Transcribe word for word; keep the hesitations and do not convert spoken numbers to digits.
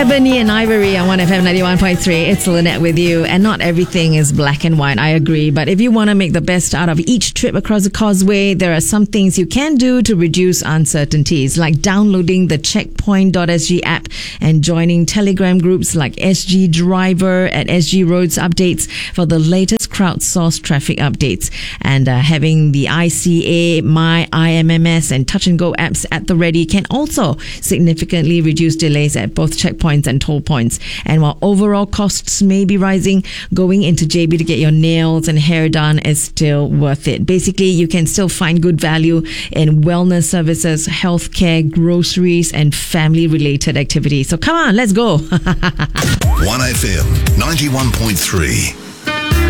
Ebony and Ivory on one F M ninety-one point three. It's Lynette with you. And not everything is black and white, I agree. But if you want to make the best out of each trip across the causeway, there are some things you can do to reduce uncertainties, like downloading the checkpoint dot s g app and joining Telegram groups like S G Driver at S G Roads Updates for the latest crowdsourced traffic updates. And uh, having the I C A, My I M M S and Touch and Go apps at the ready can also significantly reduce delays at both checkpoints and toll points. And while overall costs may be rising, going into J B to get your nails and hair done is still worth it. Basically, you can still find good value in wellness services, healthcare, groceries, and family-related activities. So come on, let's go. one F M ninety-one point three.